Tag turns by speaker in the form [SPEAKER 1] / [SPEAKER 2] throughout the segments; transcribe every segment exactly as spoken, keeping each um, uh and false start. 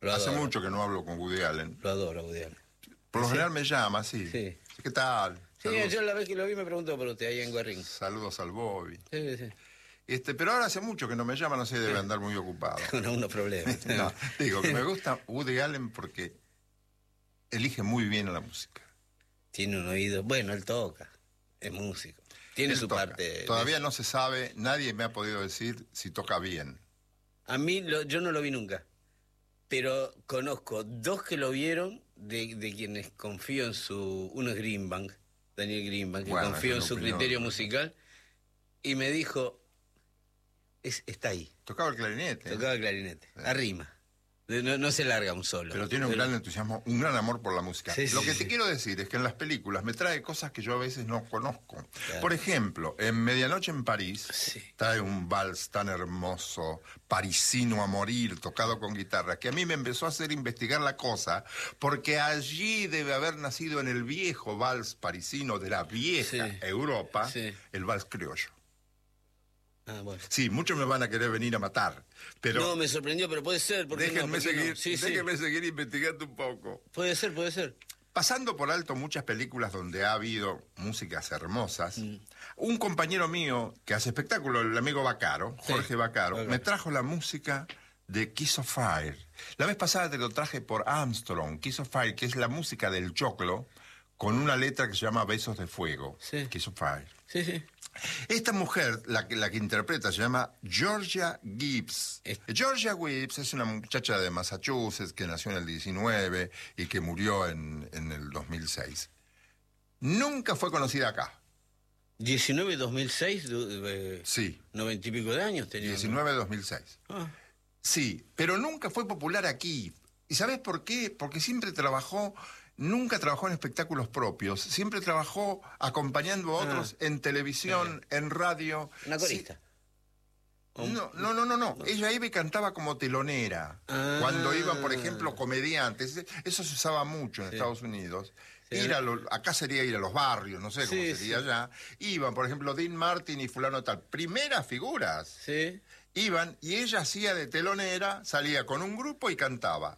[SPEAKER 1] Lo
[SPEAKER 2] Hace
[SPEAKER 1] adoro.
[SPEAKER 2] mucho que no hablo con Woody Allen.
[SPEAKER 1] Lo adoro, Woody Allen.
[SPEAKER 2] Por lo
[SPEAKER 1] ¿Sí?
[SPEAKER 2] general me llama, sí.
[SPEAKER 1] Sí.
[SPEAKER 2] ¿Qué tal?
[SPEAKER 1] Sí,
[SPEAKER 2] Saludos,
[SPEAKER 1] yo la vez que lo vi me preguntó por usted ahí en Guerrín.
[SPEAKER 2] saludos al Bobby.
[SPEAKER 1] Sí, sí.
[SPEAKER 2] Este, pero ahora hace mucho que no me llama, no sé, debe andar muy ocupado.
[SPEAKER 1] Con unos problemas.
[SPEAKER 2] No, digo que me gusta Woody Allen porque elige muy bien la música.
[SPEAKER 1] Tiene un oído. Bueno, él toca. Es músico. Tiene
[SPEAKER 2] Él
[SPEAKER 1] su
[SPEAKER 2] toca.
[SPEAKER 1] parte.
[SPEAKER 2] Todavía no se sabe, nadie me ha podido decir si toca bien.
[SPEAKER 1] A mí, lo, yo no lo vi nunca. Pero conozco dos que lo vieron, de, de quienes confío en su... Uno es Greenbank, Daniel Greenbank, que
[SPEAKER 2] Bueno,
[SPEAKER 1] confío en
[SPEAKER 2] es
[SPEAKER 1] su
[SPEAKER 2] una opinión.
[SPEAKER 1] criterio musical. Y me dijo, es, está ahí.
[SPEAKER 2] Tocaba el clarinete. ¿eh?
[SPEAKER 1] Tocaba el clarinete.
[SPEAKER 2] Sí.
[SPEAKER 1] Arrima. No, no se larga un solo.
[SPEAKER 2] Pero tiene un gran entusiasmo, un gran amor por la música.
[SPEAKER 1] Sí,
[SPEAKER 2] Lo
[SPEAKER 1] sí,
[SPEAKER 2] que
[SPEAKER 1] sí.
[SPEAKER 2] te quiero decir es que en las películas me trae cosas que yo a veces no conozco.
[SPEAKER 1] Claro.
[SPEAKER 2] Por ejemplo, en Medianoche en París
[SPEAKER 1] Sí.
[SPEAKER 2] trae un vals tan hermoso, parisino a morir, tocado con guitarra, que a mí me empezó a hacer investigar la cosa, porque allí debe haber nacido en el viejo vals parisino de la vieja
[SPEAKER 1] Sí.
[SPEAKER 2] Europa,
[SPEAKER 1] Sí.
[SPEAKER 2] el vals criollo.
[SPEAKER 1] Ah, bueno.
[SPEAKER 2] Sí, muchos me van a querer venir a matar, pero...
[SPEAKER 1] No, me sorprendió, pero puede ser. ¿Por qué no?
[SPEAKER 2] Déjenme,
[SPEAKER 1] ¿Por qué no?
[SPEAKER 2] seguir,
[SPEAKER 1] Sí, sí.
[SPEAKER 2] déjenme seguir investigando un poco.
[SPEAKER 1] Puede ser, puede ser.
[SPEAKER 2] Pasando por alto muchas películas donde ha habido músicas hermosas,
[SPEAKER 1] Mm.
[SPEAKER 2] un compañero mío que hace espectáculo, el amigo Bacaro,
[SPEAKER 1] Sí,
[SPEAKER 2] Jorge Bacaro,
[SPEAKER 1] Bacaro.
[SPEAKER 2] me trajo la música de Kiss of Fire. La vez pasada te lo traje por Armstrong, Kiss of Fire, que es la música del choclo, con una letra que se llama Besos de Fuego.
[SPEAKER 1] Sí.
[SPEAKER 2] Kiss of Fire.
[SPEAKER 1] Sí, sí.
[SPEAKER 2] Esta mujer, la que, la que interpreta, se llama Georgia Gibbs.
[SPEAKER 1] Es-
[SPEAKER 2] Georgia Gibbs es una muchacha de Massachusetts que nació en el diecinueve y que murió en, en el dos mil seis. Nunca fue conocida acá.
[SPEAKER 1] diecinueve dos mil seis, eh,
[SPEAKER 2] Sí,
[SPEAKER 1] noventa y pico de años tenía. ¿no?
[SPEAKER 2] diecinueve dos mil seis.
[SPEAKER 1] Ah,
[SPEAKER 2] Sí, pero nunca fue popular aquí. ¿Y sabes por qué? Porque siempre trabajó, nunca trabajó en espectáculos propios, siempre trabajó acompañando a otros en televisión, en radio.
[SPEAKER 1] una
[SPEAKER 2] Sí.
[SPEAKER 1] corista. O-
[SPEAKER 2] No, no, no, no, no. Ella iba y cantaba como telonera.
[SPEAKER 1] Ah.
[SPEAKER 2] Cuando iban, por ejemplo, comediantes. Eso se usaba mucho en
[SPEAKER 1] Sí.
[SPEAKER 2] Estados Unidos.
[SPEAKER 1] Sí.
[SPEAKER 2] Ir a lo- acá sería ir a los barrios, no sé cómo
[SPEAKER 1] Sí,
[SPEAKER 2] sería
[SPEAKER 1] sí.
[SPEAKER 2] allá. Iban, por ejemplo, Dean Martin y fulano tal. Primeras figuras.
[SPEAKER 1] Sí.
[SPEAKER 2] Iban y ella hacía de telonera, salía con un grupo y cantaba.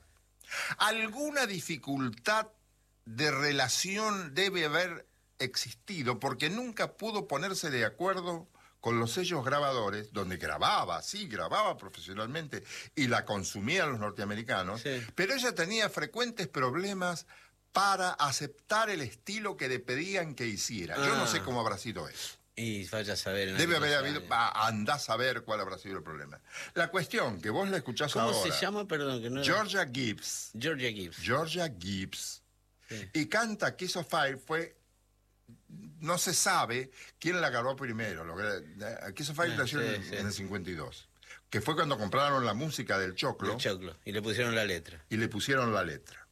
[SPEAKER 2] Alguna dificultad de relación debe haber existido porque nunca pudo ponerse de acuerdo con los sellos grabadores, donde grababa, sí, grababa profesionalmente y la consumían los norteamericanos,
[SPEAKER 1] Sí.
[SPEAKER 2] pero ella tenía frecuentes problemas para aceptar el estilo que le pedían que hiciera. Yo no
[SPEAKER 1] Ah.
[SPEAKER 2] sé cómo habrá sido eso.
[SPEAKER 1] Y vaya a saber. en
[SPEAKER 2] Debe
[SPEAKER 1] aquellos
[SPEAKER 2] haber habido,
[SPEAKER 1] años.
[SPEAKER 2] va, andá a saber cuál habrá sido el problema. La cuestión, que vos la escuchás
[SPEAKER 1] ¿Cómo
[SPEAKER 2] ahora.
[SPEAKER 1] se llama? Perdón, que no era-
[SPEAKER 2] Georgia Gibbs.
[SPEAKER 1] Georgia Gibbs.
[SPEAKER 2] Georgia Gibbs.
[SPEAKER 1] Sí.
[SPEAKER 2] Y canta Kiss of Fire, fue... No se sabe quién la grabó primero. Lo que- Kiss of Fire
[SPEAKER 1] Ah,
[SPEAKER 2] nació
[SPEAKER 1] sí,
[SPEAKER 2] en,
[SPEAKER 1] sí.
[SPEAKER 2] en el cincuenta y dos. Que fue cuando compraron la música del choclo
[SPEAKER 1] El choclo. Y le pusieron la letra.
[SPEAKER 2] y le pusieron la letra.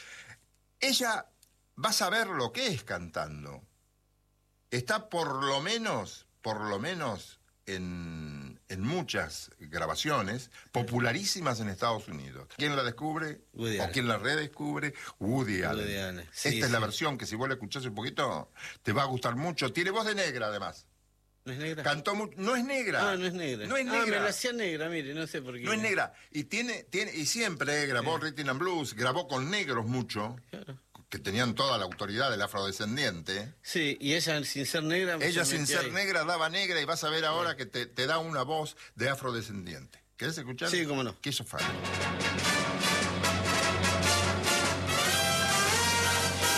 [SPEAKER 2] Ella va a saber lo que es cantando. Está por lo menos, por lo menos en, en muchas grabaciones popularísimas en Estados Unidos. ¿Quién la descubre?
[SPEAKER 1] Woody
[SPEAKER 2] ¿O
[SPEAKER 1] Allen.
[SPEAKER 2] quién la redescubre? Woody Allen.
[SPEAKER 1] Woody Allen. Sí,
[SPEAKER 2] Esta es la
[SPEAKER 1] sí.
[SPEAKER 2] versión que si vos la escuchás un poquito te va a gustar mucho. Tiene voz de negra además.
[SPEAKER 1] ¿No es negra?
[SPEAKER 2] Cantó mu- no es negra.
[SPEAKER 1] Ah, no es negra.
[SPEAKER 2] No es
[SPEAKER 1] Ah, me
[SPEAKER 2] negra.
[SPEAKER 1] la hacía negra, mire, no sé por qué.
[SPEAKER 2] No es negra. Y tiene, tiene, y siempre grabó Rhythm and Blues, grabó con negros mucho,
[SPEAKER 1] Claro.
[SPEAKER 2] que tenían toda la autoridad del afrodescendiente.
[SPEAKER 1] Sí, y ella sin ser negra...
[SPEAKER 2] Ella
[SPEAKER 1] se
[SPEAKER 2] sin
[SPEAKER 1] metió
[SPEAKER 2] ser
[SPEAKER 1] ahí.
[SPEAKER 2] negra daba negra y vas a ver ahora que te, te da una voz de afrodescendiente. ¿Querés escuchar?
[SPEAKER 1] Sí, cómo no.
[SPEAKER 2] Kiss of Fire.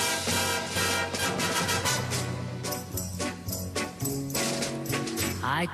[SPEAKER 3] I